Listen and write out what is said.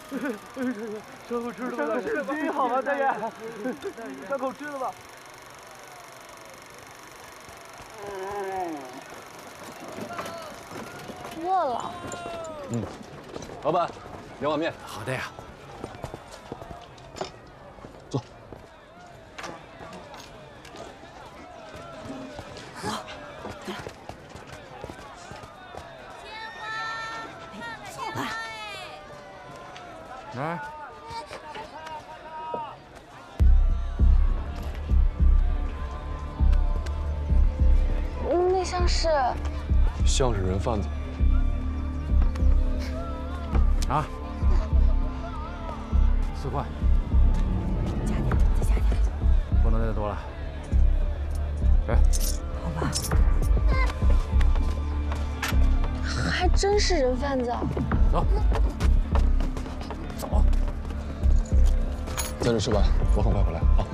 伤口吃了吧？ 你好吗，大爷？伤口吃了吧？ 饿了。 老板，2碗面。 好的呀。 坐。 来。 那像是人贩子。 啊，4块。 加点，再加点。 不能再多了。给。 好吧。 还真是人贩子。 走。 走。在这吃完，我很快回来啊。